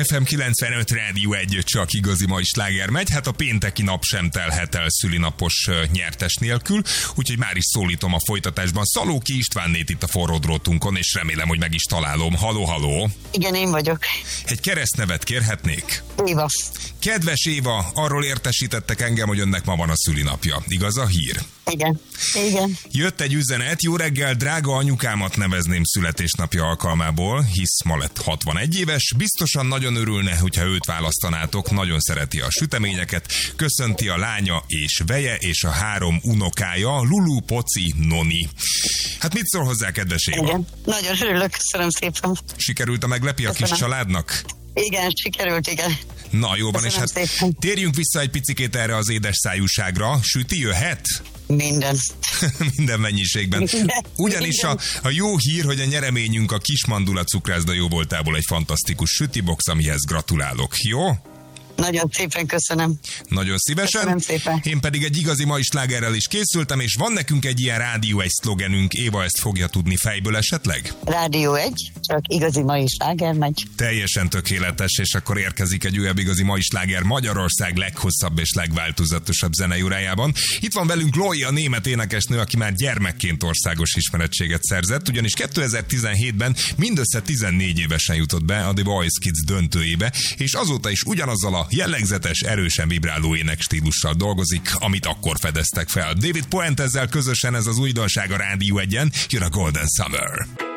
FM 95 Rádió 1, csak igazi mai sláger megy. Hát a pénteki nap sem telhet el szülinapos nyertes nélkül, úgyhogy már is szólítom a folytatásban Szalóki Istvánnét itt a forró drótunkon, és remélem, hogy meg is találom. Haló, haló! Igen, én vagyok. Egy keresztnevet kérhetnék? Éva. Kedves Éva, arról értesítettek engem, hogy önnek ma van a szülinapja. Igaz a hír? Igen. Igen. Jött egy üzenet: jó reggel, drága anyukámat nevezném születésnapja alkalmából, hisz ma lett 61 éves, biztosan nagyon örülne, hogyha őt választanátok, nagyon szereti a süteményeket, köszönti a lánya és veje és a 3 unokája, Lulu, Poci, Noni. Hát mit szól hozzá, kedves Éva? Igen. Nagyon örülök, köszönöm szépen. Sikerült a meglepi a kis családnak? Igen, sikerült, igen. Na, jó van, és hát szépen. Térjünk vissza egy picikét erre az édes szájúságra. Süti jöhet? Minden. Minden mennyiségben. Ugyanis a jó hír, hogy a nyereményünk a Kismandula cukrászda jóvoltából egy fantasztikus sütibox, amihez gratulálok. Jó? Nagyon szépen köszönöm. Nagyon szívesen. Köszönöm szépen. Én pedig egy igazi mai slágerrel is készültem, és van nekünk egy ilyen Rádió 1 szlogenünk. Éva ezt fogja tudni fejből esetleg? Rádió 1, csak igazi mai sláger megy. Teljesen tökéletes, és akkor érkezik egy újabb igazi mai sláger Magyarország leghosszabb és legváltozatosabb zeneiórájában. Itt van velünk Loi, a német énekesnő, aki már gyermekként országos ismerettséget szerzett, ugyanis 2017-ben mindössze 14 évesen jutott be a The Voice Kids döntőjébe, és azóta is ugyanazzal a jellegzetes, erősen vibráló énekstílussal dolgozik, amit akkor fedeztek fel. David Puentezzel közösen ez az újdonság a Rádió 1-en, jön a Golden Summer.